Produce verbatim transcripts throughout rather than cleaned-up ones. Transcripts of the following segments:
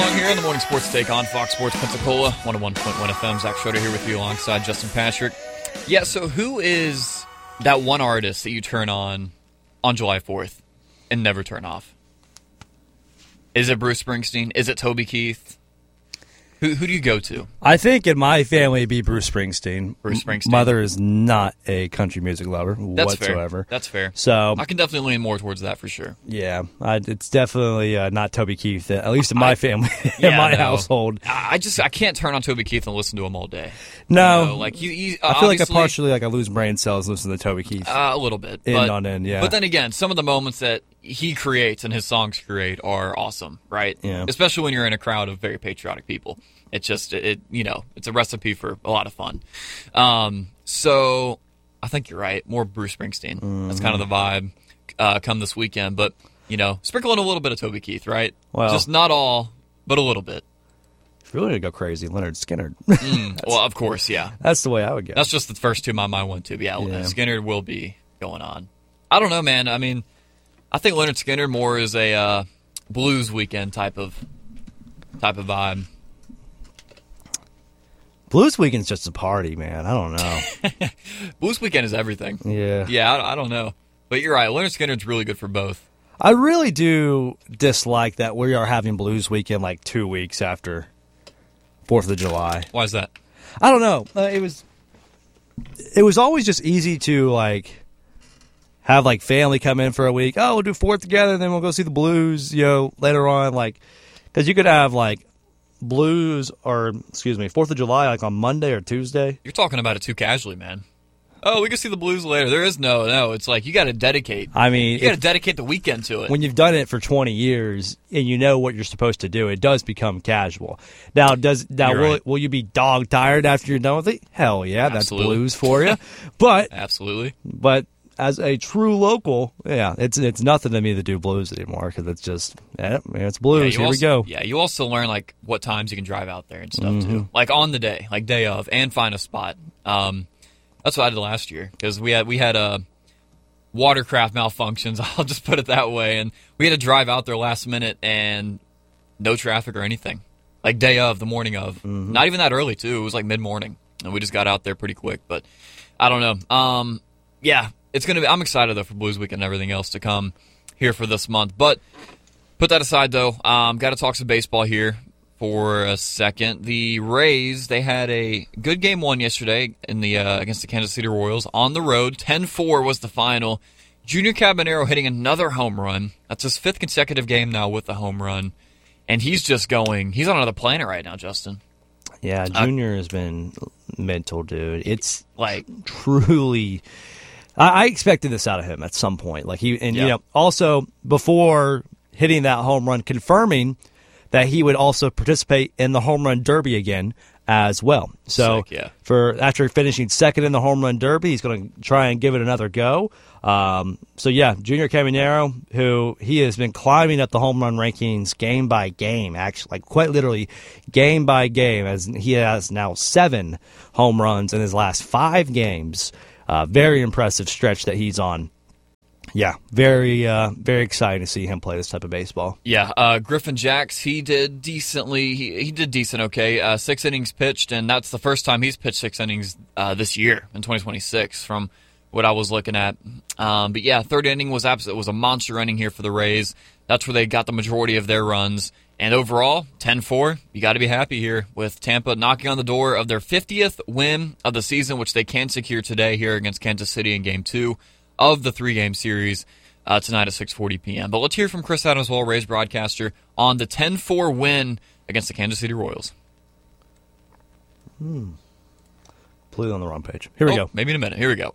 Young here in the Morning Sports Take on Fox Sports Pensacola, one oh one point one F M. Zach Schroeder here with you alongside Justin Patrick. Yeah, so who is that one artist that you turn on on July fourth and never turn off? Is it Bruce Springsteen? Is it Toby Keith? Who who do you go to? I think in my family it'd be Bruce Springsteen. Bruce Springsteen. Mother is not a country music lover That's whatsoever. Fair. That's fair. So I can definitely lean more towards that for sure. Yeah, I, it's definitely uh, not Toby Keith, at least in my I, family, yeah, in my no. household. I just I can't turn on Toby Keith and listen to him all day. No, you know, like you, you, uh, I feel like I partially like I lose brain cells listening to Toby Keith. Uh, a little bit, in but, on in, yeah. But then again, some of the moments that he creates and his songs create are awesome, right? Yeah. Especially when you're in a crowd of very patriotic people. It's just, it you know, it's a recipe for a lot of fun. Um, so I think you're right. More Bruce Springsteen. Mm. That's kind of the vibe uh, come this weekend. But, you know, sprinkle in a little bit of Toby Keith, right? Well, just not all, but a little bit. If you're really going to go crazy, Leonard Skinner. mm, well, of course, yeah. That's the way I would go. That's just the first two my mind went to. But yeah, yeah. Skinner will be going on. I don't know, man. I mean, I think Leonard Skinner more is a uh, blues weekend type of type of vibe. Blues Weekend's just a party, man. I don't know. Blues Weekend is everything. Yeah. Yeah, I, I don't know. But you're right. Leonard Skinner's really good for both. I really do dislike that we are having Blues Weekend like two weeks after fourth of July. Why is that? I don't know. Uh, it was it was always just easy to like have like family come in for a week. Oh, we'll do fourth together, then we'll go see the Blues, you know, later on. Like, because you could have like Blues or, excuse me, fourth of July like on Monday or Tuesday. You're talking about it too casually, man. Oh, we can see the Blues later. There is no, no. It's like you got to dedicate. I mean, you got to dedicate the weekend to it. When you've done it for twenty years and you know what you're supposed to do, it does become casual. Now, does now will, right. will you be dog tired after you're done with it? Hell yeah, Absolutely. That's Blues for you. But absolutely. But as a true local, yeah, it's it's nothing to me to do Blues anymore because it's just yeah, man, it's Blues. Yeah, Here also, we go. Yeah, you also learn like what times you can drive out there and stuff mm-hmm. too, like on the day, like day of, and find a spot. Um, That's what I did last year because we had we had a watercraft malfunctions. I'll just put it that way, and we had to drive out there last minute and no traffic or anything. Like day of, the morning of, mm-hmm. not even that early too. It was like mid morning, and we just got out there pretty quick. But I don't know. Um, yeah, it's gonna be. I'm excited though for Blues Week and everything else to come here for this month. But put that aside though, um, got to talk some baseball here. For a second, the Rays, they had a good game one yesterday in the uh, against the Kansas City Royals on the road. ten four was the final. Junior Cabanero hitting another home run. That's his fifth consecutive game now with a home run. And he's just going, he's on another planet right now, Justin. Yeah, Junior uh, has been mental, dude. It's like truly, I, I expected this out of him at some point. Like he, and yeah. you know, also before hitting that home run, confirming that he would also participate in the home run derby again as well. So Sick, yeah. for after finishing second in the home run derby, he's going to try and give it another go. Um, so yeah, Junior Cabanero, who he has been climbing up the home run rankings game by game, actually, like quite literally game by game, as he has now seven home runs in his last five games. Uh, very impressive stretch that he's on. Yeah, very, uh, very exciting to see him play this type of baseball. Yeah, uh, Griffin Jacks, he did decently. He, he did decent, okay. Uh, six innings pitched, and that's the first time he's pitched six innings uh, this year in twenty twenty-six from what I was looking at. Um, but yeah, third inning was absolute, was a monster inning here for the Rays. That's where they got the majority of their runs. And overall, ten four, you got to be happy here with Tampa knocking on the door of their fiftieth win of the season, which they can secure today here against Kansas City in Game two of the three-game series uh, tonight at six forty p.m. But let's hear from Chris Adams-Well, Rays broadcaster, on the ten four win against the Kansas City Royals. Hmm. Completely on the wrong page. Here we oh, go. Maybe in a minute. Here we go.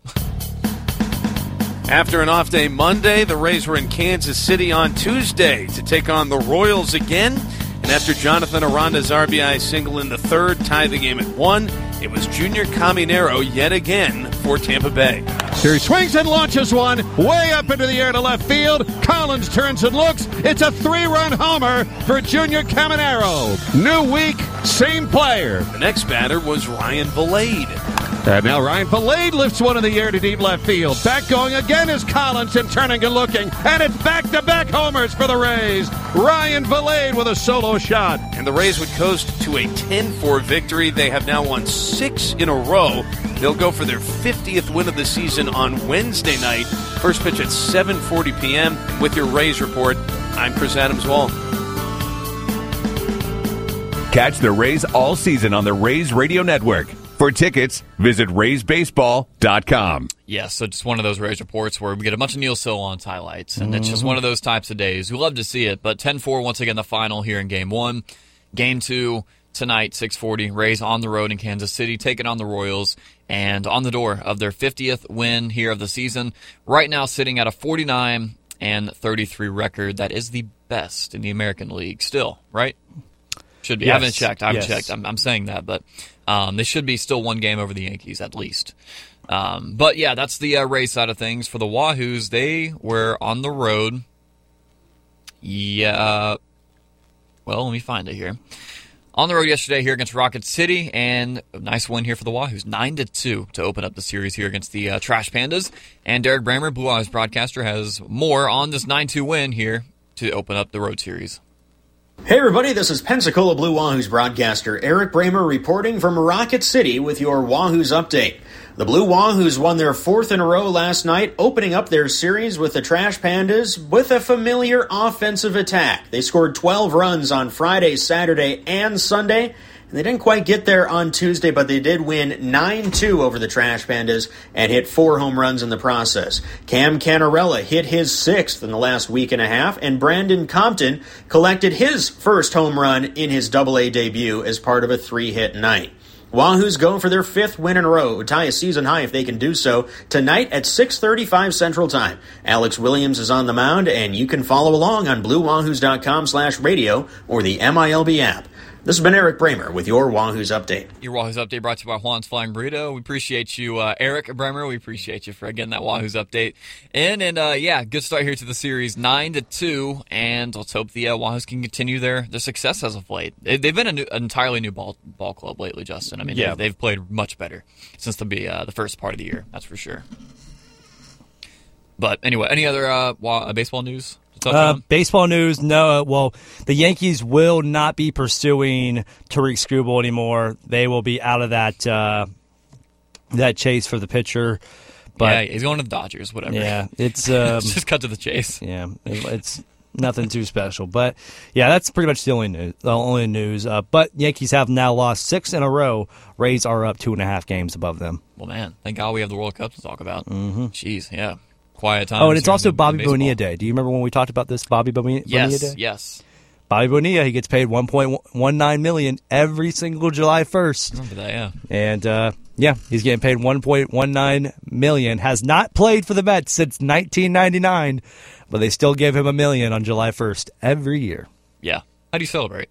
After an off day Monday, the Rays were in Kansas City on Tuesday to take on the Royals again. And after Jonathan Aranda's R B I single in the third tied the game at one, it was Junior Caminero yet again for Tampa Bay. Here he swings and launches one way up into the air to left field. Collins turns and looks. It's a three-run homer for Junior Caminero. New week, same player. The next batter was Ryan Vilade. And now Ryan Valade lifts one in the air to deep left field. Back going again is Collins and turning and looking. And it's back-to-back homers for the Rays. Ryan Valade with a solo shot. And the Rays would coast to a ten four victory. They have now won six in a row. They'll go for their fiftieth win of the season on Wednesday night. First pitch at seven forty p.m. With your Rays report, I'm Chris Adams-Wall. Catch the Rays all season on the Rays Radio Network. For tickets, visit rays baseball dot com. Yes, so just one of those Rays reports where we get a bunch of Neil Solondz highlights, and mm-hmm. it's just one of those types of days. We love to see it, but ten four once again the final here in Game one. Game two tonight, six forty, Rays on the road in Kansas City, taking on the Royals, and on the door of their fiftieth win here of the season. Right now sitting at a forty-nine and thirty-three record. That is the best in the American League still, right? Should be. Yes. I haven't checked. I haven't yes. checked. I'm, I'm saying that, but um, they should be still one game over the Yankees at least. Um, but yeah, that's the uh, Rays side of things. For the Wahoos, they were on the road. Yeah. Well, let me find it here. On the road yesterday here against Rocket City, and a nice win here for the Wahoos, nine to two to open up the series here against the uh, Trash Pandas. And Derek Bramer, Blue Wahoo's broadcaster, has more on this nine two win here to open up the road series. Hey everybody, this is Pensacola Blue Wahoos broadcaster Eric Bramer reporting from Rocket City with your Wahoos update. The Blue Wahoos won their fourth in a row last night, opening up their series with the Trash Pandas with a familiar offensive attack. They scored twelve runs on Friday, Saturday, and Sunday. And they didn't quite get there on Tuesday, but they did win nine two over the Trash Pandas and hit four home runs in the process. Cam Canarella hit his sixth in the last week and a half, and Brandon Compton collected his first home run in his double A debut as part of a three-hit night. Wahoos go for their fifth win in a row, tie a season high if they can do so, tonight at six thirty-five Central Time. Alex Williams is on the mound, and you can follow along on blue wahoos dot com slash radio or the M I L B app. This has been Eric Bramer with your Wahoos Update. Your Wahoos Update brought to you by Juan's Flying Burrito. We appreciate you, uh, Eric Bramer. We appreciate you for getting that Wahoos Update in. And, uh, yeah, good start here to the series, nine to two. And let's hope the uh, Wahoos can continue their, their success as of late. They, they've been a new, an entirely new ball ball club lately, Justin. I mean, yeah. they've, they've played much better since the, uh, the first part of the year, that's for sure. But anyway, any other uh, wa- baseball news? Uh, baseball news, no. Well, the Yankees will not be pursuing Tariq Skubal anymore. They will be out of that uh, that chase for the pitcher. But yeah, he's going to the Dodgers, whatever. Yeah, it's um, just cut to the chase. Yeah, it, it's nothing too special. But yeah, that's pretty much the only news. The only news. Uh, but Yankees have now lost six in a row. Rays are up two and a half games above them. Well, man, thank God we have the World Cup to talk about. Mm-hmm. Jeez, yeah. Quiet time. Oh, and it's also Bobby Bonilla Day. Do you remember when we talked about this Bobby Bonilla, yes, Bonilla Day? Yes, Bobby Bonilla, he gets paid one point one nine million dollars every single July first. I remember that, yeah. And, uh, yeah, he's getting paid one point one nine million dollars. Has not played for the Mets since nineteen ninety-nine, but they still give him a million on July first every year. Yeah. How do you celebrate?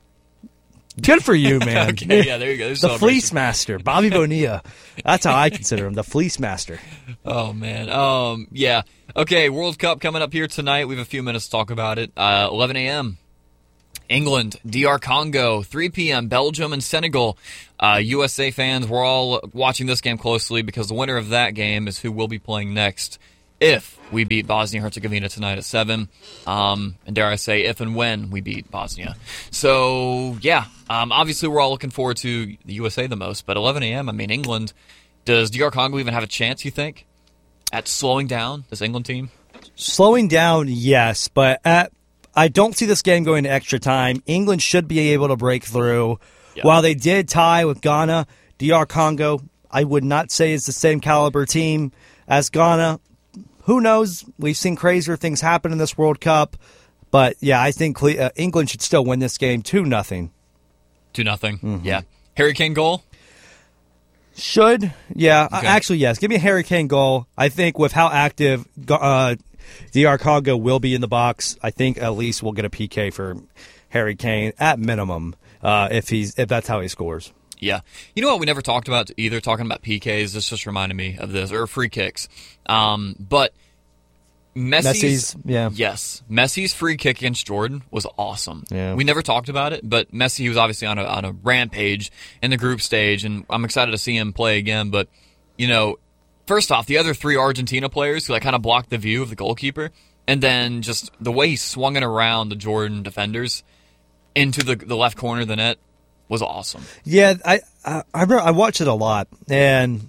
Good for you, man. Okay, yeah, there you go. There's the Fleece Master, Bobby Bonilla. That's how I consider him, the Fleece Master. Oh, man. Um, yeah. Okay, World Cup coming up here tonight. We have a few minutes to talk about it. Uh, eleven a.m. England, D R Congo, three p.m. Belgium and Senegal. Uh, U S A fans, we're all watching this game closely because the winner of that game is who will be playing next if we beat Bosnia-Herzegovina tonight at seven. Um, and dare I say, if and when we beat Bosnia. So, yeah, um, obviously we're all looking forward to the U S A the most. But eleven a.m., I mean, England, does D R Congo even have a chance, you think, at slowing down this England team? Slowing down, yes, but at, I don't see this game going to extra time. England should be able to break through. Yeah. While they did tie with Ghana, D R Congo, I would not say is the same caliber team as Ghana. Who knows? We've seen crazier things happen in this World Cup. But, yeah, I think uh, England should still win this game two nothing. two nothing, mm-hmm. Yeah. Harry Kane goal? Should, yeah. Okay. Actually, yes. Give me a Harry Kane goal. I think with how active uh, D R Congo will be in the box, I think at least we'll get a P K for Harry Kane at minimum uh, if he's if that's how he scores. Yeah. You know what we never talked about either, talking about P Ks? This just reminded me of this, or free kicks. Um, but Messi's, Messi's, yeah. Yes. Messi's free kick against Jordan was awesome. Yeah. We never talked about it, but Messi was obviously on a, on a rampage in the group stage, and I'm excited to see him play again. But, you know, first off, the other three Argentina players who like kind of blocked the view of the goalkeeper, and then just the way he swung it around the Jordan defenders into the, the left corner of the net was awesome. Yeah, I, I, I, remember, I watch it a lot, and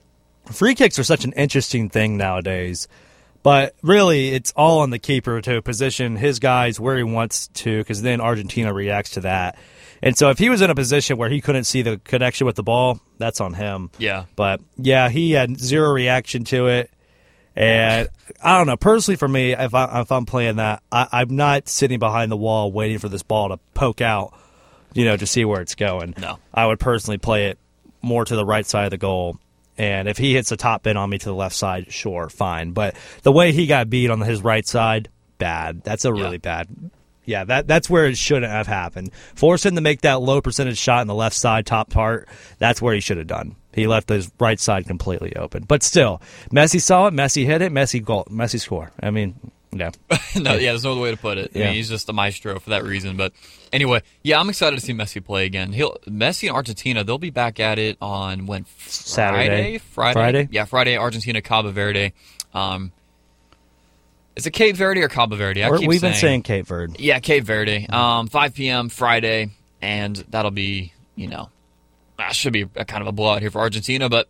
free kicks are such an interesting thing nowadays. But really, it's all on the keeper to position his guys where he wants to, because then Argentina reacts to that. And so if he was in a position where he couldn't see the connection with the ball, that's on him. Yeah. But, yeah, he had zero reaction to it. And I don't know. Personally, for me, if, I, if I'm playing that, I, I'm not sitting behind the wall waiting for this ball to poke out, you know, to see where it's going. No. I would personally play it more to the right side of the goal. And if he hits a top bin on me to the left side, sure, fine. But the way he got beat on his right side, bad. That's a really yeah. bad. Yeah, that that's where it shouldn't have happened. Force him to make that low percentage shot in the left side top part. That's where he should have done. He left his right side completely open. But still, Messi saw it. Messi hit it. Messi goal. Messi score. I mean, yeah. no, yeah, there's no other way to put it. I Yeah. mean, he's just a maestro for that reason. But anyway, yeah, I'm excited to see Messi play again. He'll Messi and Argentina, they'll be back at it on when Saturday. Friday, Friday, Friday? yeah, Friday. Argentina, Cabo Verde. Um, is it Cape Verde or Cabo Verde? I We're- keep We've saying, been saying Cape Verde. yeah, Cape Verde. Um, five p.m. Friday, and that'll be you know that should be a kind of a blowout here for Argentina, but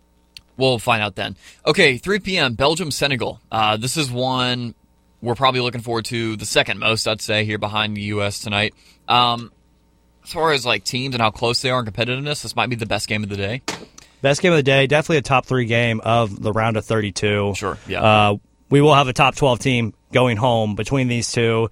we'll find out then. Okay, three p.m. Belgium, Senegal. Uh, this is one we're probably looking forward to the second most, I'd say, here behind the U S tonight. Um, as far as like teams and how close they are in competitiveness, this might be the best game of the day. Best game of the day. Definitely a top three game of the round of thirty-two. Sure, yeah. Uh, we will have a top twelve team going home between these two.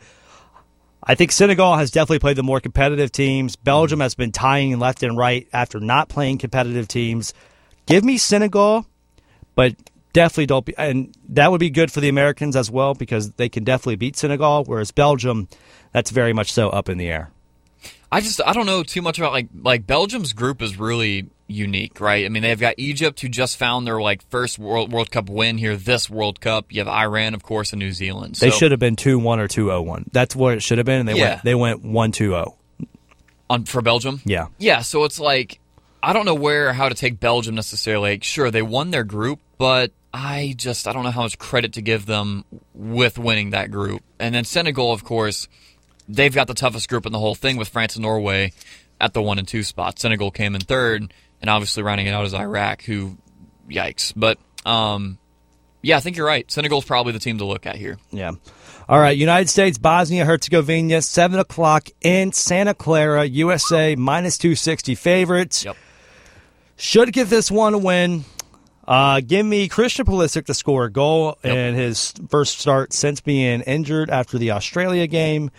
I think Senegal has definitely played the more competitive teams. Belgium has been tying left and right after not playing competitive teams. Give me Senegal, but definitely don't be, and that would be good for the Americans as well because they can definitely beat Senegal, whereas Belgium, that's very much so up in the air. I just I don't know too much about like like Belgium's group is really unique, right? I mean, they've got Egypt who just found their like first World World Cup win here this World Cup. You have Iran, of course, and New Zealand. They So- should have been two one or two oh one. That's what it should have been, and they Yeah. went they went one two oh. on for Belgium. Yeah. Yeah, so it's like I don't know where or how to take Belgium necessarily. Like, sure, they won their group, but I just I don't know how much credit to give them with winning that group. And then Senegal, of course, they've got the toughest group in the whole thing with France and Norway at the one and two spot. Senegal came in third, and obviously rounding it out is Iraq, who, yikes. But um, yeah, I think you're right. Senegal's probably the team to look at here. Yeah. All right, United States, Bosnia, Herzegovina, seven o'clock in Santa Clara, U S A, minus two sixty favorites. Yep. Should give this one a win. Uh, give me Christian Pulisic to score a goal Yep. in his first start since being injured after the Australia game,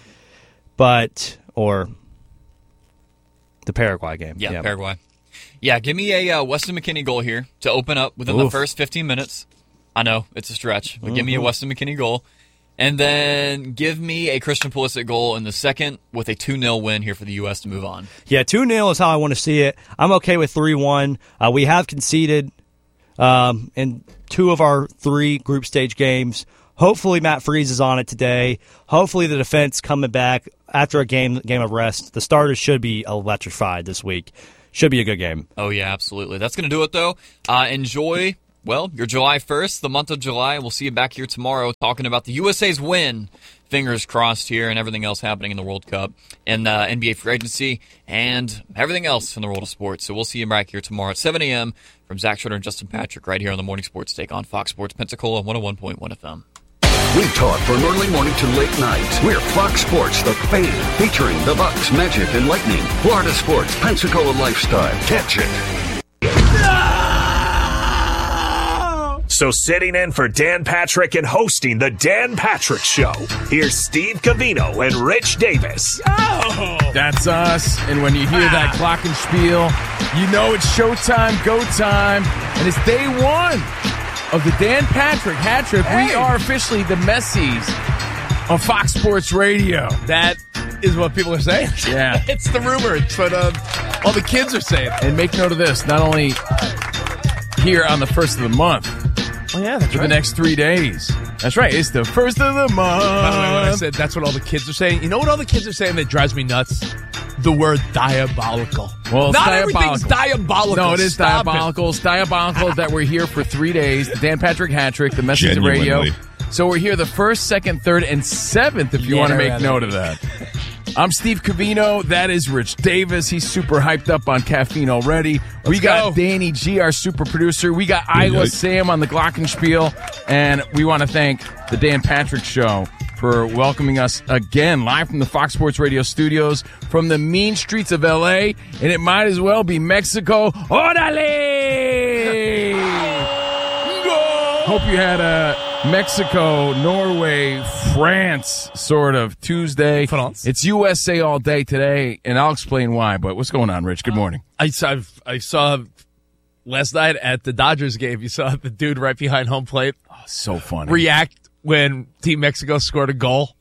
but or the Paraguay game. Yeah, Yep. Paraguay. Yeah, give me a uh, Weston McKennie goal here to open up within the Oof. first fifteen minutes. I know, it's a stretch, but give me a Mhm. Weston McKennie goal. And then give me a Christian Pulisic goal in the second with a two nil win here for the U S to move on. Yeah, two nil is how I want to see it. I'm okay with three one. Uh, we have conceded um, in two of our three group stage games. Hopefully Matt Freese is on it today. Hopefully the defense coming back after a game game of rest. The starters should be electrified this week. Should be a good game. Oh, yeah, absolutely. That's going to do it, though. Uh, enjoy, well, your July first, the month of July. We'll see you back here tomorrow talking about the U S A's win. Fingers crossed here and everything else happening in the World Cup and uh, N B A free agency and everything else in the world of sports. So we'll see you back here tomorrow at seven a.m. from Zach Schroeder and Justin Patrick right here on the Morning Sports Take on Fox Sports Pensacola one oh one point one F M. We talk from early morning to late night. We're Fox Sports, the fan, featuring the Bucks, Magic, and Lightning. Florida sports, Pensacola lifestyle. Catch it. So sitting in for Dan Patrick and hosting the Dan Patrick Show, here's Steve Covino and Rich Davis. Oh! That's us. And when you hear that glockenspiel, you know it's showtime, go time, and it's day one of the Dan Patrick hat trick. Hey. We are officially the Messies on Fox Sports Radio. That is what people are saying. Yeah. It's the rumor. It's what uh, all the kids are saying. And make note of this, not only here on the first of the month, Oh, yeah, that's for right. the next three days. That's right. It's the first of the month. By the way, when I said that's what all the kids are saying, you know what all the kids are saying that drives me nuts? The word diabolical. Well, it's Not diabolical. everything's diabolical. No, it is Stop diabolical. It. It's diabolical that we're here for three days. The Dan Patrick Hat Trick, the Message of Radio. So we're here the first, second, third, and seventh if you Yeah, want to make right. note of that. I'm Steve Covino. That is Rich Davis. He's super hyped up on caffeine already. Let's we got go. Danny G, our super producer. We got Iowa Sam on the Glockenspiel. And we want to thank the Dan Patrick Show for welcoming us again live from the Fox Sports Radio studios from the mean streets of L A. And it might as well be Mexico. Orale! Hope you had a Mexico, Norway, France sort of Tuesday. France. It's U S A all day today, and I'll explain why. But what's going on, Rich? Good morning. I saw, I saw last night at the Dodgers game, you saw the dude right behind home plate Oh, so funny. react when Team Mexico scored a goal.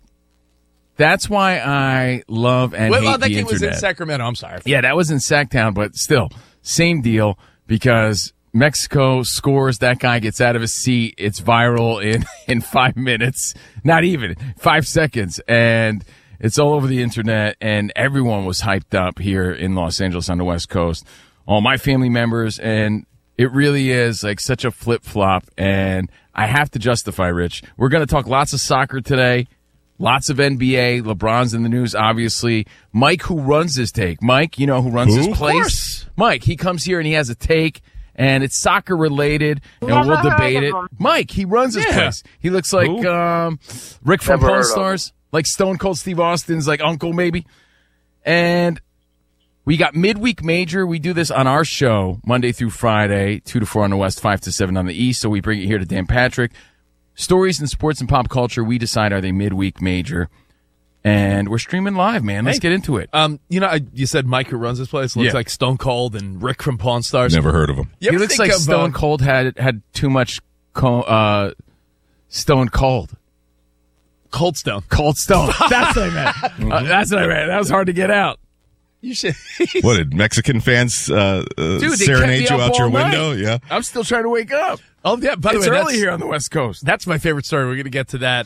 That's why I love and Well, hate well, that the game was in internet. Sacramento. I'm sorry. Yeah, that was in Sacktown, but still, same deal because Mexico scores, that guy gets out of his seat, it's viral in, in five minutes, not even, five seconds, and it's all over the internet, and everyone was hyped up here in Los Angeles on the West Coast, all my family members, and it really is like such a flip-flop, and I have to justify, Rich. We're going to talk lots of soccer today. Lots of N B A. LeBron's in the news, obviously. Mike, who runs his take. Mike, you know who runs Who? his Of place? course. Mike, he comes here and he has a take, and it's soccer related, and Never we'll heard debate of it. him. Mike, he runs his Yeah. place. He looks like Who? um, Rick from Never Pawn heard of Stars, like Stone Cold Steve Austin's like uncle, maybe. And we got midweek major. We do this on our show Monday through Friday, two to four on the West, five to seven on the East. So we bring it here to Dan Patrick. Stories in sports and pop culture. We decide are they midweek major. And we're streaming live, man. Let's Hey. get into it. Um, you know, I, you said Mike who runs this place looks Yeah. like Stone Cold and Rick from Pawn Stars. Never heard of him. You He ever looks think like of, Stone uh, Cold had had too much co- uh, Stone Cold. Cold Stone. Cold Stone. That's what I meant. Uh, that's what I meant. That was hard to get out. You should. What did Mexican fans uh, uh, Dude, they serenade kept you me up out your all night. window? Yeah. I'm still trying to wake up. Oh yeah. By the It's way, early that's- here on the West Coast. That's my favorite story. We're going to get to that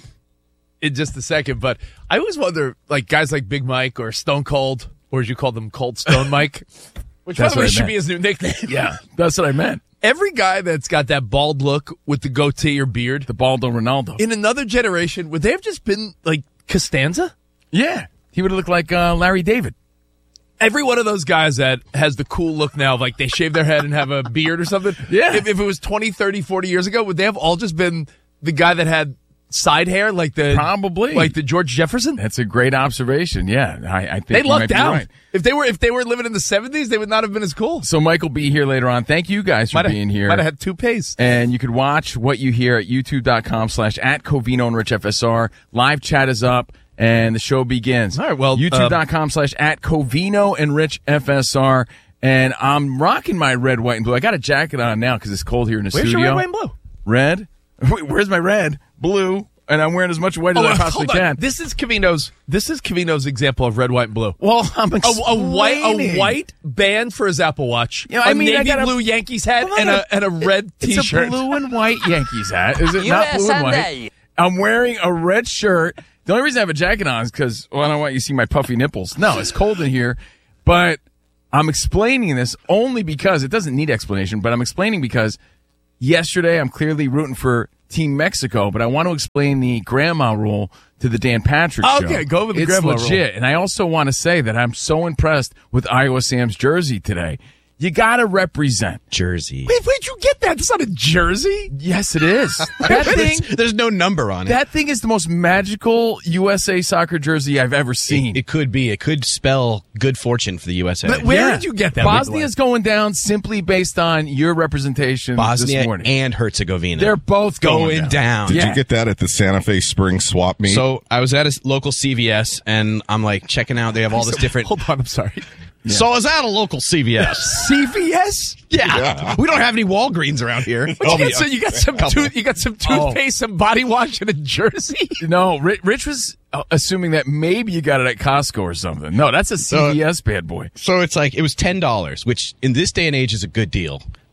in just a second. But I always wonder, like, guys like Big Mike or Stone Cold, or as you call them, Cold Stone Mike, which, by That's the way, what I should meant. be his new nickname. Yeah, that's what I meant. Every guy that's got that bald look with the goatee or beard, The Baldo Ronaldo. in another generation, would they have just been, like, Costanza? Yeah. He would have looked like uh, Larry David. Every one of those guys that has the cool look now, like they shave their head and have a beard or something. Yeah. If, if it was twenty, thirty, forty years ago, would they have all just been the guy that had side hair like the Probably. like the George Jefferson? That's a great observation. Yeah, I, I think They you might lucked be out. right. If they were if they were living in the seventies, they would not have been as cool. So Mike will be here later on. Thank you guys for Might being have, here. might have had two pays. And you could watch what you hear at youtube.com slash at Covino and Rich F S R. Live chat is up and the show begins. All right, well, youtube.com slash at Covino and Rich F S R. And I'm rocking my red, white, and blue. I got a jacket on now because it's cold here in the Where's studio. your red, white, and blue? Red? Wait, where's my red? Blue. And I'm wearing as much white as Oh, I uh, possibly hold on. can. This is Covino's. This is Covino's example of red, white, and blue. Well, I'm A, a white, a explaining. white band for his Apple Watch. Yeah, I a mean, I navy got a- blue Yankees hat Well, and I a and a red It's T-shirt. a blue and white Yankees hat. Is it not blue and white? I'm wearing a red shirt. The only reason I have a jacket on is because, well, I don't want you to see my puffy nipples. No, it's cold in here. But I'm explaining this only because it doesn't need explanation, but I'm explaining because yesterday I'm clearly rooting for Team Mexico, but I want to explain the grandma rule to the Dan Patrick show. Okay, go with the it's grandma rule. legit. And I also want to say that I'm so impressed with Iowa Sam's jersey today. You got to represent. Jersey. Wait, where'd you get that? That's not a jersey. Yes, it is. That thing, there's, there's no number on it. that thing is the most magical U S A soccer jersey I've ever seen. It, it could be. It could spell good fortune for the U S A. But where did you get that? Bosnia's going down simply based on your representation this Bosnia morning. and Herzegovina. They're both going, going down. down. Did Yeah. you get that at the Santa Fe Spring Swap Meet? So I was at a local C V S and I'm like checking out. They have all this different. Hold on, I'm sorry. So I was at a local C V S. C V S? Yeah. Yeah. We don't have any Walgreens around here. What you, got, so you got some Couple. tooth, you got some toothpaste, some body wash, and a jersey. No, Rich, Rich was uh, assuming that maybe you got it at Costco or something. No, that's a C V S bad boy. So it's like, it was ten dollars, which in this day and age is a good deal.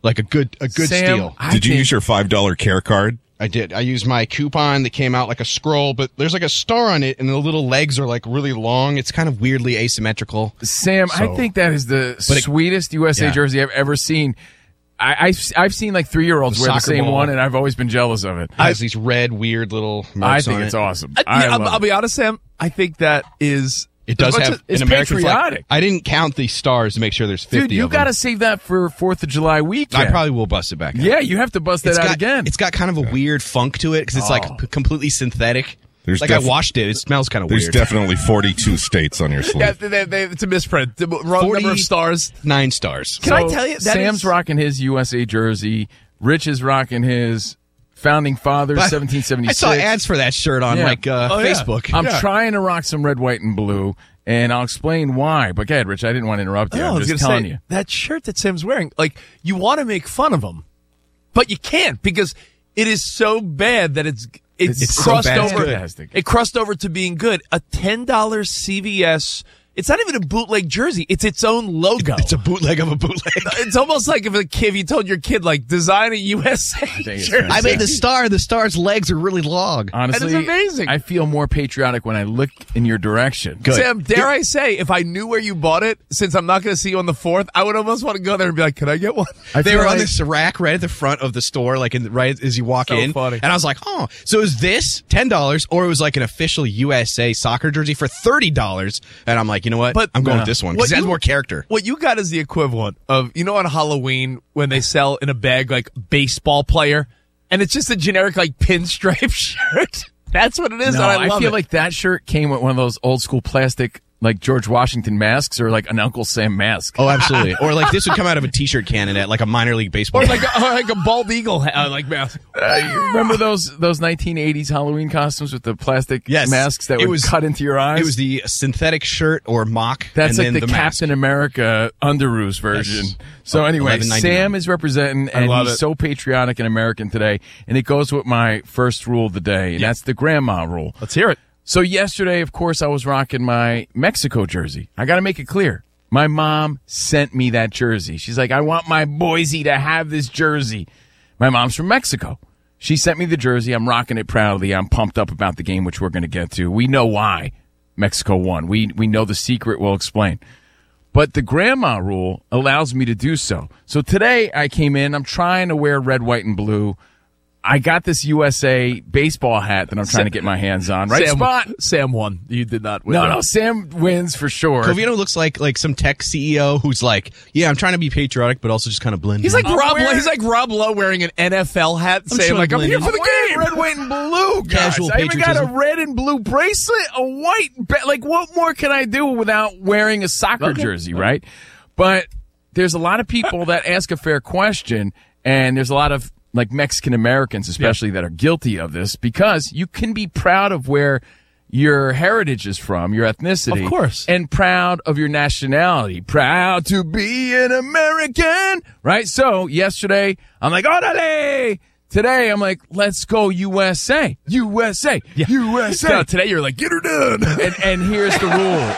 like a good a good Sam, steal. I Did you think- use your five dollar care card? I did. I used my coupon that came out like a scroll, but there's like a star on it, and the little legs are like really long. It's kind of weirdly asymmetrical. Sam, So- I think that is the But it- sweetest U S A yeah. jersey I've ever seen. I, I've, I've seen like three-year-olds The wear the soccer same ball. one, and I've always been jealous of it. It has these red, weird little marks I think on it's it. awesome. I, I yeah, I'll, love I'll it. be honest, Sam. I think that is. It does as much have as- it's an American patriotic. flag. I didn't count the stars to make sure there's fifty Dude, you of them. got to save that for Fourth of July weekend. I probably will bust it back out. Yeah, you have to bust that It's out got, again. It's got kind of a weird funk to it because it's Oh. like p- completely synthetic. There's like def- I washed it. It smells kind of There's weird. definitely forty-two states on your sleeve. Yeah, they, they, it's a misprint. The wrong number of stars. Nine stars. Can I tell you that Sam's is- rocking his U S A jersey. Rich is rocking his Founding Fathers But seventeen I seventy-six. saw ads for that shirt on Yeah. like uh, Oh, yeah. Facebook. I'm Yeah. trying to rock some red, white, and blue, and I'll explain why. But go ahead, Rich. I didn't want to interrupt you. No, I I'm was just gonna telling say, you. that shirt that Sam's wearing, like, you want to make fun of him, but you can't because it is so bad that it's it's, It's so crossed bad it's over. fantastic. It crossed over to being good. A ten dollars C V S. It's not even a bootleg jersey. It's its own logo. It's a bootleg of a bootleg. It's almost like if a kid, if you told your kid, like, design a U S A think it's jersey. I made the star. The star's legs are really long. Honestly, That is amazing. I feel more patriotic when I look in your direction. Good. Sam, dare I say, if I knew where you bought it, since I'm not going to see you on the fourth, I would almost want to go there and be like, "Can I get one?" I They feel were on like- this rack right at the front of the store, like in the, right as you walk So in. funny. And I was like, oh, so it was this ten dollars, or it was like an official U S A soccer jersey for thirty dollars. And I'm like, you know what? But- I'm going uh, with this one what because it has you- more character. What you got is the equivalent of, you know, on Halloween when they sell in a bag like baseball player, and it's just a generic like pinstripe shirt. That's what it is. No, and I, I love feel it. like that shirt came with one of those old school plastic, like George Washington masks, or like an Uncle Sam mask. Oh, absolutely. Or like this would come out of a T-shirt cannon at like a minor league baseball. or like a, or like a bald eagle ha- uh, like mask. Uh, you remember those those nineteen eighties Halloween costumes with the plastic Yes. masks that It would was- cut into your eyes? It was the synthetic shirt or mock. That's and like then the, the mask. Captain America Underoos version. Yes. So Oh, anyway, eleven ninety-nine. Sam is representing, and love he's it. so patriotic and American today. And it goes with my first rule of the day, and that's the grandma rule. Let's hear it. So yesterday, of course, I was rocking my Mexico jersey. I got to make it clear. My mom sent me that jersey. She's like, I want my Boise to have this jersey. My mom's from Mexico. She sent me the jersey. I'm rocking it proudly. I'm pumped up about the game, which we're going to get to. We know why Mexico won. We we know the secret. We'll explain. But the grandma rule allows me to do so. So today I came in. I'm trying to wear red, white, and blue. I got this U S A baseball hat that I'm trying to get my hands on. Right Sam, spot. Sam won. You did not win. No, no, Sam wins for sure. Covino looks like like some tech C E O who's like, yeah, I'm trying to be patriotic, but also just kind of blend. He's in. like Rob. wearing- Lowe. He's like Rob Lowe wearing an N F L hat, saying sure like, "I'm here blending. for the I'm game." wearing red, white, and blue. Guys. Casual I even got a patriotism. red and blue bracelet, a white. Ba- like, what more can I do without wearing a soccer Okay. jersey, right? But there's a lot of people that ask a fair question, and there's a lot of like Mexican Americans, especially, that are guilty of this because you can be proud of where your heritage is from, your ethnicity, Of course. and proud of your nationality. Proud to be an American, right? So yesterday, I'm like, orale! Today, I'm like, let's go U S A. U S A. U S A. No, today you're like, get her done. And, and here's the rule.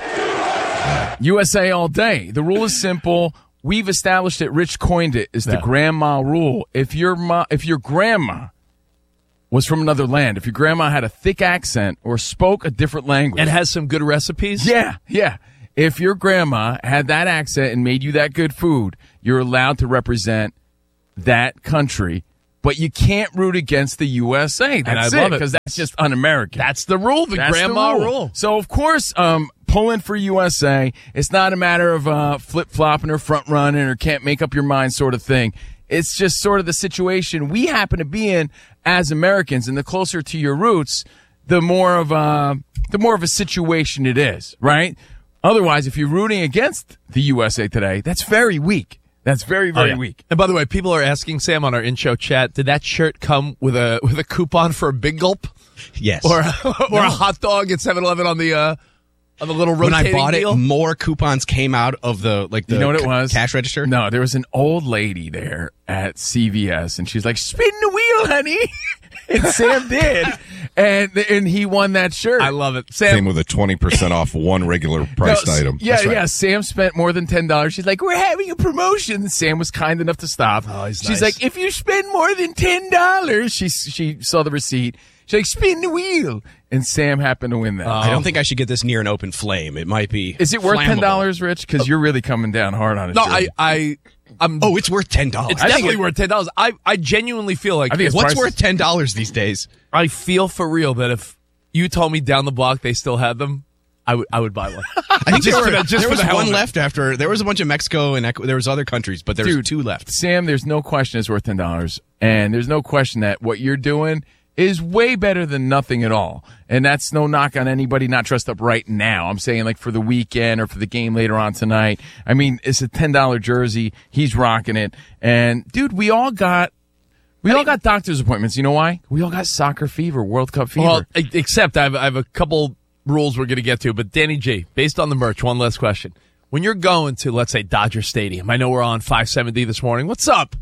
U S A all day. The rule is simple. We've established it. Rich coined it. Is the Yeah. grandma rule. If your ma, if your grandma was from another land, if your grandma had a thick accent or spoke a different language, And has some good recipes. yeah, yeah. If your grandma had that accent and made you that good food, you're allowed to represent that country, but you can't root against the U S A. That's I love it. because that's just un-American. That's the rule. The That's grandma the rule. So of course, um, pulling for U S A. It's not a matter of uh, flip flopping or front running or can't make up your mind sort of thing. It's just sort of the situation we happen to be in as Americans, and the closer to your roots, the more of a the more of a situation it is, right? Otherwise, if you're rooting against the U S A today, that's very weak. That's very very Oh, yeah. weak. And by the way, people are asking Sam on our in-show chat, did that shirt come with a with a coupon for a Big Gulp yes. or or a hot dog at seven eleven on the uh, on the little when rotating I bought deal? it, more coupons came out of the like the You know what it ca- was? cash register. No, there was an old lady there at C V S, and she's like, "Spin the wheel, honey." and Sam did, and and he won that shirt. I love it. Sam came with a twenty percent off one regular priced no, item. Yeah, That's right. yeah. Sam spent more than ten dollars. She's like, we're having a promotion. Sam was kind enough to stop. Oh, he's She's nice. like, if you spend more than ten dollars, she she saw the receipt. She's like, spin the wheel, and Sam happened to win that. I don't think I should get this near an open flame. It might be. Is it worth flammable. ten dollars, Rich? Because you're really coming down hard on it. No, I, I, I'm. Oh, it's worth ten dollars. It's definitely worth ten dollars. I, I genuinely feel like I think it's what's priceless. worth ten dollars these days? I feel for real that if you told me down the block they still had them, I would, I would buy one. I think Just there, for were, the- just there for was the hell one of it. left after. There was a bunch of Mexico and Ecu- there was other countries, but there's Dude, two left. Sam, there's no question it's worth ten dollars, and there's no question that what you're doing is way better than nothing at all. And that's no knock on anybody not dressed up right now. I'm saying like for the weekend or for the game later on tonight. I mean, it's a ten dollar jersey. He's rocking it. And dude, we all got we all got doctor's appointments. You know why? We all got soccer fever, World Cup fever. Well, e- except I have, I have a couple rules we're going to get to. But Danny G, based on the merch, one last question. When you're going to, let's say, Dodger Stadium, I know we're on five seventy this morning. What's up?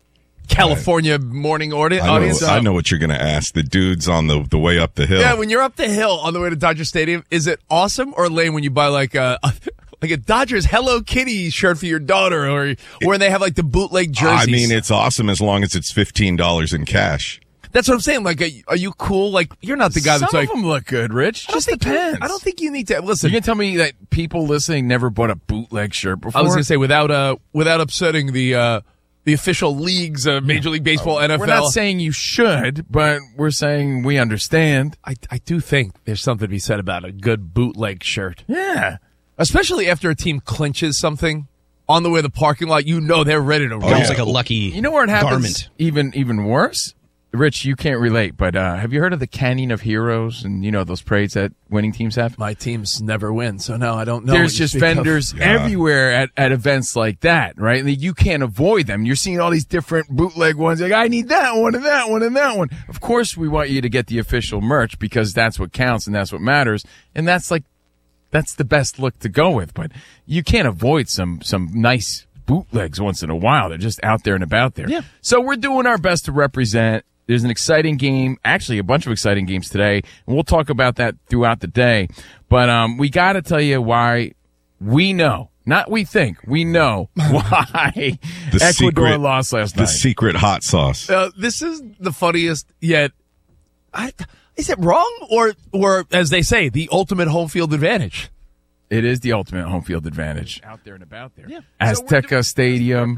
California morning order, I know, audience. I know what you're going to ask. The dudes on the the way up the hill. Yeah, when you're up the hill on the way to Dodger Stadium, is it awesome or lame when you buy like a, a like a Dodgers Hello Kitty shirt for your daughter, or or they have like the bootleg jerseys? I mean, it's awesome as long as it's fifteen dollars in cash. That's what I'm saying. Like, are you, are you cool? Like, you're not the guy that's Some like. of them look good, Rich. I don't Just think you- depends. I don't think you need to listen. You can tell me that people listening never bought a bootleg shirt before. I was going to say without uh without upsetting the uh the official leagues, uh, Major League Baseball, N F L. We're not saying you should, but we're saying we understand. I I do think there's something to be said about a good bootleg shirt. Yeah. Especially after a team clinches something on the way to the parking lot, you know they're ready to roll. It's like a lucky You know where it happens garment. even even worse? Rich, you can't relate, but uh, have you heard of the Canyon of Heroes and, you know, those parades that winning teams have? My teams never win, so no, I don't know. There's what you just speak of. vendors Yeah. everywhere at, at events like that, right? Like, you can't avoid them. You're seeing all these different bootleg ones. Like, I need that one and that one and that one. Of course, we want you to get the official merch because that's what counts and that's what matters. And that's like, that's the best look to go with. But you can't avoid some some nice bootlegs once in a while. They're just out there and about there. Yeah. So we're doing our best to represent. There's an exciting game, actually a bunch of exciting games today, and we'll talk about that throughout the day. But um, we got to tell you why we know, not we think, we know why The Ecuador secret- lost last The night. secret hot sauce. Uh, this is the funniest yet. I, is it wrong or or as they say, the ultimate home field advantage? It is the ultimate home field advantage. Out there and about there. Yeah. Azteca Stadium.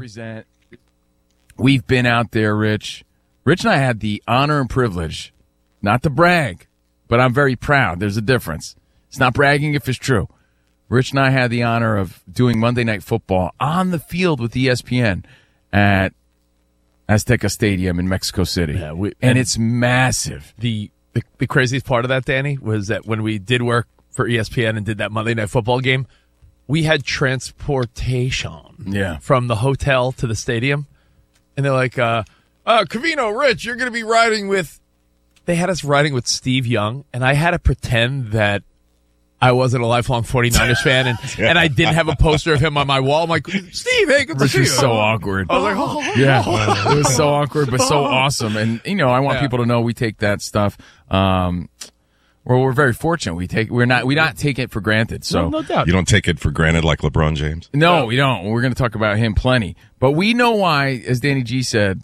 We've been out there, Rich. Rich and I had the honor and privilege, not to brag, but I'm very proud. There's a difference. It's not bragging if it's true. Rich and I had the honor of doing Monday Night Football on the field with E S P N at Azteca Stadium in Mexico City. Yeah, we- and, and- it's massive. The, the the craziest part of that, Danny, was that when we did work for E S P N and did that Monday Night Football game, we had transportation Yeah. from the hotel to the stadium. And they're like, uh, uh, Covino, Rich, you're going to be riding with... They had us riding with Steve Young, and I had to pretend that I wasn't a lifelong 49ers fan, and, and I didn't have a poster of him on my wall. I'm like, Steve, hey, good to Rich see you. was so awkward. I was like, oh. Yeah, it was so awkward, but so awesome. And you know, I want Yeah. people to know we take that stuff. Um, well, we're very fortunate. We take we're not we not take it for granted. So No, no doubt. You don't take it for granted like LeBron James. no, we don't. We're going to talk about him plenty, but we know why. As Danny G said,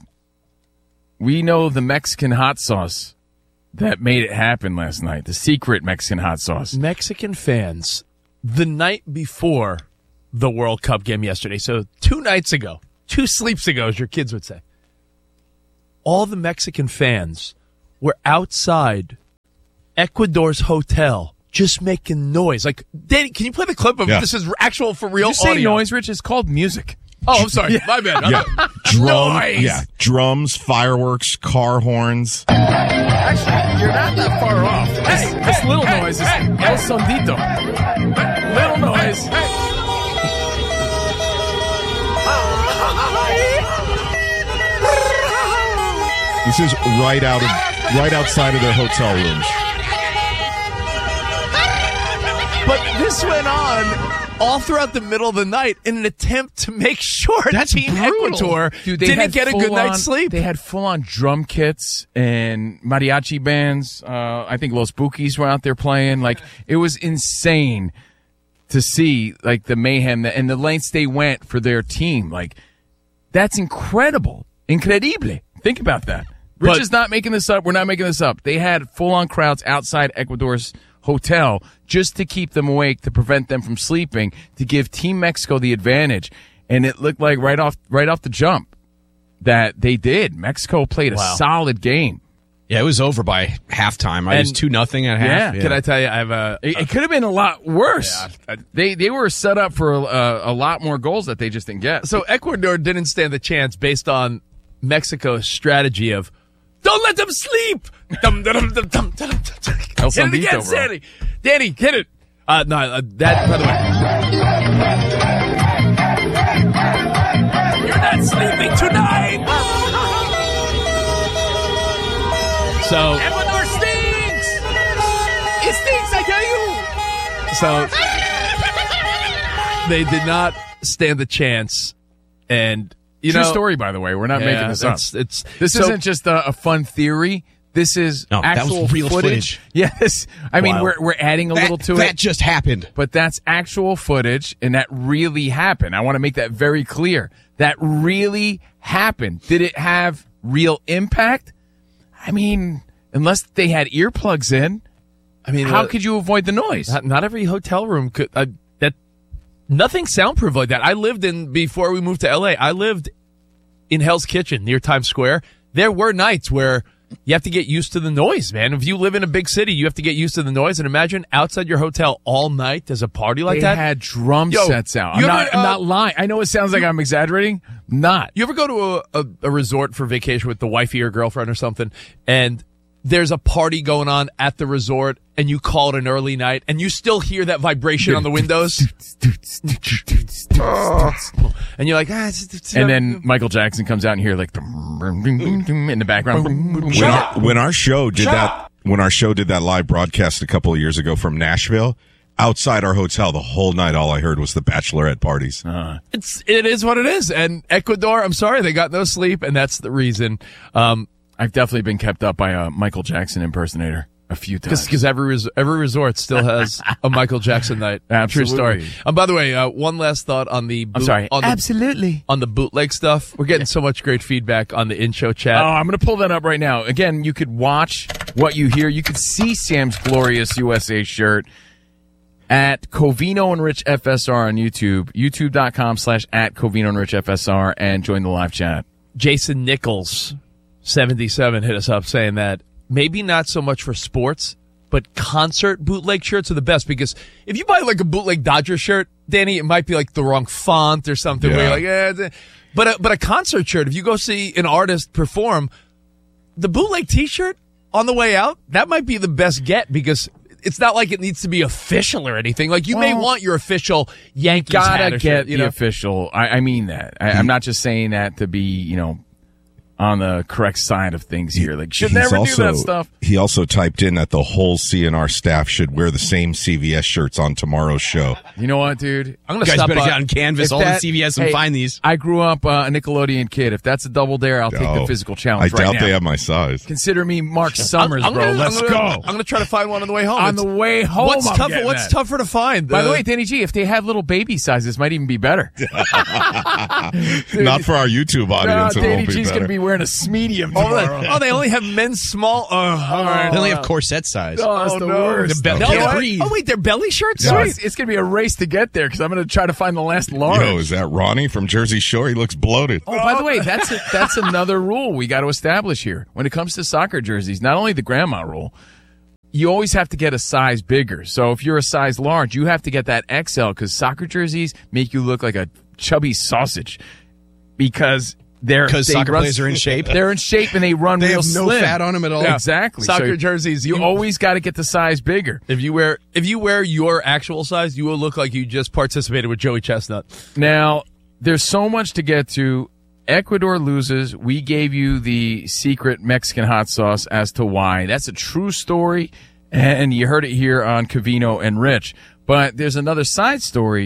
we know the Mexican hot sauce that made it happen last night. The secret Mexican hot sauce. Mexican fans, the night before the World Cup game yesterday, so two nights ago, two sleeps ago, as your kids would say, all the Mexican fans were outside Ecuador's hotel just making noise. Like, Danny, can you play the clip of Yeah. this is actual for real You say audio? noise, Rich? It's called music. Oh, I'm sorry. My bad. Yeah, drum. Noise. Yeah, drums, fireworks, car horns. Actually, you're not that far off. Hey, this little noise is El Sondito. Little noise. This is right out of right outside of their hotel rooms. But this went on all throughout the middle of the night in an attempt to make sure That's Team brutal. Ecuador Dude, they didn't had get a good full night's on- sleep. They had full-on drum kits and mariachi bands. Uh, I think Los Bukis were out there playing. Like, it was insane to see, like, the mayhem that, and the lengths they went for their team. Like, that's incredible. Incredible. Think about that. Rich But- is not making this up. We're not making this up. They had full-on crowds outside Ecuador's hotel just to keep them awake, to prevent them from sleeping, to give Team Mexico the advantage. And it looked like right off right off the jump that they did. Mexico played a Wow. solid game. Yeah, it was over by halftime. I was And- two nothing at half. Yeah. Can I tell you, I have a. It, it could have been a lot worse. Yeah. They they were set up for a, a lot more goals that they just didn't get. So Ecuador didn't stand the chance based on Mexico's strategy of don't let them sleep. Dum, dum, dum, dum, dum, dum, dum. El Hit it Sandito, again, bro. Danny. Danny, hit it. Uh, no, uh, that, by the way. You're not sleeping tonight. So Ecuador stinks. It stinks, I tell you. So they did not stand the chance, and you True know, story, by the way. We're not Yeah, making this up. it's, it's This so- isn't just a, a fun theory. This is No, that was actual real footage. footage. Yes, I mean Wow. we're we're adding a That, little to that it, just happened. but that's actual footage, and that really happened. I want to make that very clear. That really happened. Did it have real impact? I mean, unless they had earplugs in, I mean, how uh, could you avoid the noise? Not, not every hotel room could. Uh, that nothing soundproof like that. I lived in before we moved to L A. I lived in Hell's Kitchen near Times Square. There were nights where you have to get used to the noise, man. If you live in a big city, you have to get used to the noise. And imagine outside your hotel all night there's a party like they that. had drum Yo, sets out. I'm you not. ever, I'm uh, not lying. I know it sounds like I'm exaggerating. Not. You ever go to a, a, a resort for vacation with the wifey or girlfriend or something, and there's a party going on at the resort, and you call it an early night, and you still hear that vibration on the windows? And you're like, ah, it's, it's, And then Michael Jackson comes out and hear like in the background. When our, when our show did that, when our show did that live broadcast a couple of years ago from Nashville, outside our hotel the whole night, all I heard was the bachelorette parties. Uh, it's it is what it is. And Ecuador, I'm sorry, they got no sleep, and that's the reason. Um, I've definitely been kept up by a Michael Jackson impersonator a few times. Because every res- every resort still has a Michael Jackson night. True story. Absolutely. Um, by the way, uh, one last thought on the boot- I'm sorry. on the, Absolutely. on the bootleg stuff. We're getting so much great feedback on the in-show chat. Oh, I'm going to pull that up right now. Again, you could watch what you hear. You could see Sam's glorious U S A shirt at Covino and Rich F S R on YouTube, youtube.com slash at Covino and Rich F S R, and join the live chat. Jason Nichols, seventy-seven, hit us up saying that maybe not so much for sports, but concert bootleg shirts are the best, because if you buy like a bootleg Dodger shirt, Danny, it might be like the wrong font or something. Yeah. Where you're like, eh, it's a- but a, but a concert shirt, if you go see an artist perform, the bootleg T-shirt on the way out, that might be the best get, because it's not like it needs to be official or anything. Like you may Well, want your official Yankees Gotta hat or get shirt, you the know? official. I, I mean that. I, I'm not just saying that to be, you know, on the correct side of things here. Like, should He's never also, do that stuff. He also typed in that the whole C N R staff should wear the same C V S shirts on tomorrow's show. You know what, dude? I'm You gonna guys stop better by. get on Canvas, If all that- the C V S, and hey, find these. I grew up uh, a Nickelodeon kid. If that's a double dare, I'll take the Oh, physical I challenge right doubt now. they have my size. Consider me Mark Summers, I'm bro. gonna- Let's I'm gonna- go. I'm gonna try to find one on the way home. On It's- the way home, What's I'm tougher? getting What's that. tougher to find? By the Uh, way, Danny G, if they had little baby sizes, might even be better. Not for our YouTube No, audience. it Danny won't be G's better. going to be wearing a medium oh, tomorrow. they- oh, they only have men's small. Uh, all right. They only have corset size. Oh, it's the worst. The be- No, can't what? breathe. Oh wait, they're belly shirts. So Sweet. it's, it's going to be a race to get there because I'm going to try to find the last large. Yo, is that Ronnie from Jersey Shore? He looks bloated. Oh, by the way, that's a, that's another rule we got to establish here. When it comes to soccer jerseys, not only the grandma rule, you always have to get a size bigger. So if you're a size large, you have to get that X L because soccer jerseys make you look like a chubby sausage because they're Because they soccer run- players are in shape. They're in shape and they run They real have no slim. fat on them at all. Yeah, exactly. Soccer So jerseys. You always got to get the size bigger. If you wear if you wear your actual size, you will look like you just participated with Joey Chestnut. Now, there's so much to get to. Ecuador loses. We gave you the secret Mexican hot sauce as to why. That's a true story, and you heard it here on Covino and Rich. But there's another side story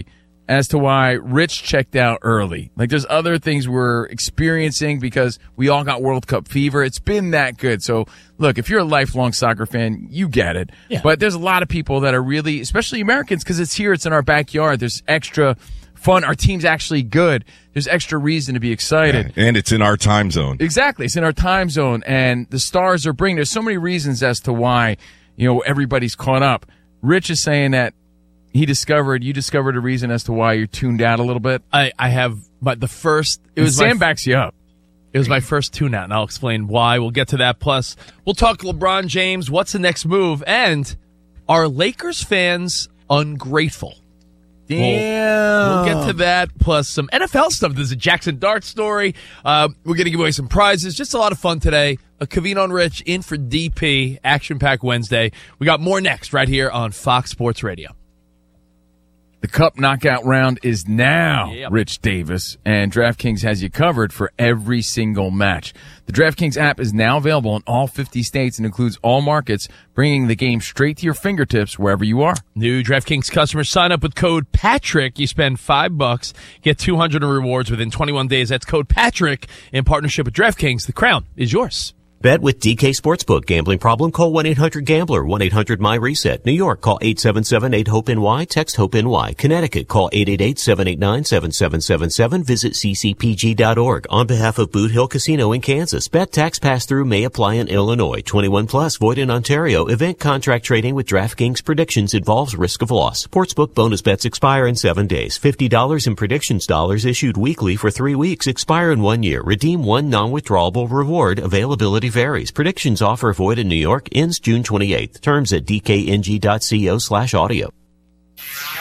as to why Rich checked out early. Like, there's other things we're experiencing because we all got World Cup fever. It's been that good. So, look, if you're a lifelong soccer fan, you get it. Yeah. But there's a lot of people that are really, especially Americans, because it's here, it's in our backyard. There's extra fun. Our team's actually good. There's extra reason to be excited. Yeah, and it's in our time zone. Exactly. It's in our time zone, and the stars are bringing. There's so many reasons as to why, you know, everybody's caught up. Rich is saying that he discovered, you discovered a reason as to why you're tuned out a little bit. I, I have, but the first, it was Sam my, backs you up. It was my first tune out, and I'll explain why. We'll get to that. Plus, we'll talk LeBron James. What's the next move? And are Lakers fans ungrateful? Damn. We'll, we'll get to that, plus some N F L stuff. There's a Jackson Dart story. Uh, we're going to give away some prizes. Just a lot of fun today. A Covino and Rich in for D P, Action-Packed Wednesday. We got more next right here on Fox Sports Radio. The Cup knockout round is now, Yep. Rich Davis, and DraftKings has you covered for every single match. The DraftKings app is now available in all fifty states and includes all markets, bringing the game straight to your fingertips wherever you are. New DraftKings customers sign up with code Patrick. You spend five bucks, get two hundred in rewards within twenty-one days. That's code Patrick in partnership with DraftKings. The crown is yours. Bet with D K Sportsbook. Gambling problem? Call one eight hundred gambler. one eight hundred my reset. New York, call eight seven seven eight hope N Y. Text HOPE-NY. Connecticut, call eight eight eight seven eight nine seven seven seven seven. Visit c c p g dot org. On behalf of Boot Hill Casino in Kansas, bet tax pass-through may apply in Illinois. twenty-one plus, void in Ontario. Event contract trading with DraftKings predictions involves risk of loss. Sportsbook bonus bets expire in seven days. fifty dollars in predictions dollars issued weekly for three weeks. Expire in one year. Redeem one non-withdrawable reward. Availability varies. Predictions offer void in New York ends June twenty-eighth. Terms at d k n g dot co slash audio.